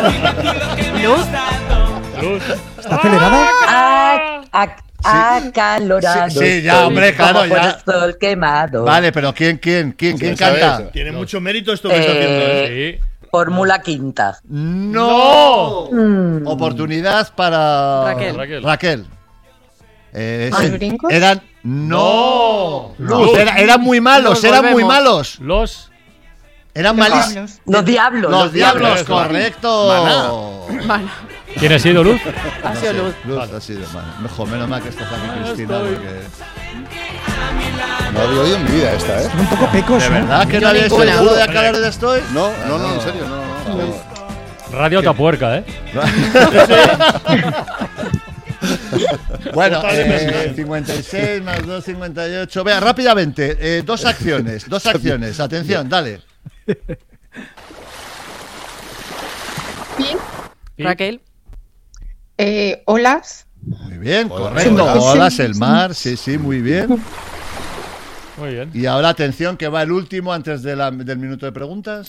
Luz. ¿Está acelerada? Acalorado. Sí, ya, hombre, claro, como ya. por el sol quemado. Vale, pero ¿quién canta? Tiene mucho mérito esto que está haciendo, ¿eh? Sí. Fórmula quinta. ¡No! Oportunidad para Raquel. ¿Los brincos? Eran. ¡No! Luz. Eran muy malos, Nos eran muy volvemos. malos. Los. Eran malísimos. Los diablos. Los diablos, Eso. correcto. Vale. ¿Quién ha sido Luz? Ha sido Luz. Luz ha sido, mejor, menos mal que estás aquí, Cristina, porque... No había oído en mi vida esta, ¿eh? Son un poco pecos, ¿De ¿no? verdad que Yo no habéis ninguna. seguro de acabar de estoy? No, en serio, no. Radio Tapuerca, ¿eh? Bueno, 56 más 2, 58. Vea, rápidamente, dos acciones. Atención, dale. ¿Y? Raquel. Olas. Muy bien, Hola. correcto. Sí. Olas, el mar, sí, muy bien. Muy bien. Y ahora atención que va el último antes del minuto de preguntas.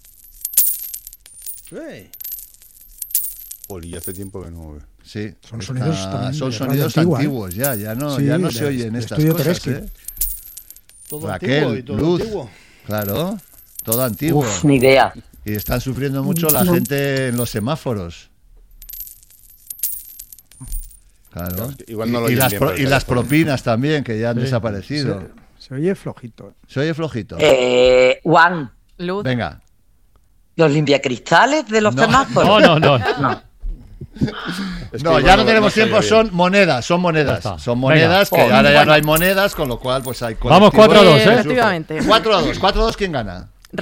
Oli, hace tiempo que no. Sí, Son sonidos también son de sonidos radio antigua, antiguos, ya no, Sí, ya no se de oyen estas estudio cosas, Teresky. Todo Raquel, antiguo y todo Luz. antiguo. Claro, todo antiguo. Uf, ni idea. Y están sufriendo mucho la gente en los semáforos. Claro. Igual no lo y oyen las, bien por el y las teléfono. propinas también, que ya han desaparecido. Se oye flojito. Se oye flojito. Juan, Luz. Venga. los limpiacristales de los No. semáforos. No. Es que No, igual ya no tenemos se oye tiempo, bien. son monedas. Ya está. Son monedas, Venga. que ahora ya no hay monedas, con lo cual pues hay Vamos colectivos. 4-2, ¿eh? Efectivamente. 4-2, ¿quién gana?